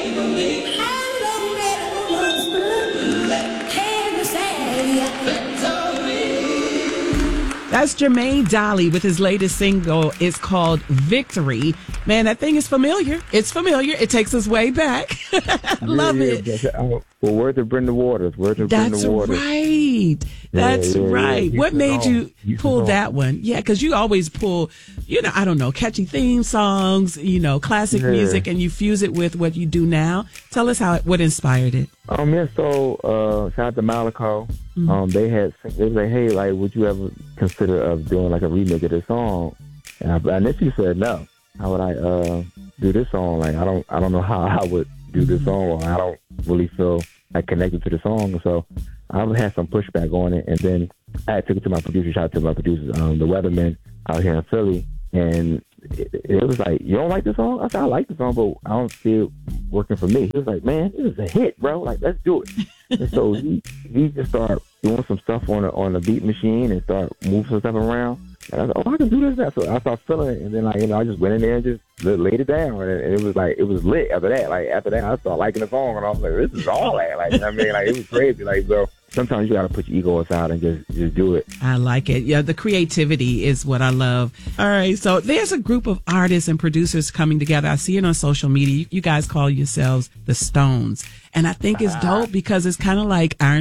That's Jermaine Dolly with his latest single. It's called Victory. Man, that thing is familiar. It's familiar. It takes us way back. Love it. Well, word to Brenda Waters. That's right. That's right. What made you pull that one? Yeah, because you always pull, I don't know, catchy theme songs, classic music, and you fuse it with what you do now. Tell us what inspired it. So shout out to Malaco. They was like, hey, like, would you ever consider of doing like a remake of this song? And I initially said no. How would I do this song? Like, I don't know how I would do this song. I don't really feel like connected to the song. So I had some pushback on it, and then I took it to my producer. Shout out to my producers, the Weatherman out here in Philly, and it was like, you don't like the song? I said, I like the song, but I don't see it working for me. He was like, man, this is a hit, bro. Like, let's do it. And so he just started doing some stuff on the beat machine and start moving some stuff around. And I was like, I can do this now. So I started feeling it, and then I just went in there and just laid it down, and it was like, it was lit after that. Like, after that, I started liking the song, and I was like, this is all that. Like, it was crazy. Like, so sometimes you got to put your ego aside and just do it. I like it. Yeah, the creativity is what I love. All right, so there's a group of artists and producers coming together. I see it on social media. You guys call yourselves the Stones. And I think it's dope because it's kind of like Iron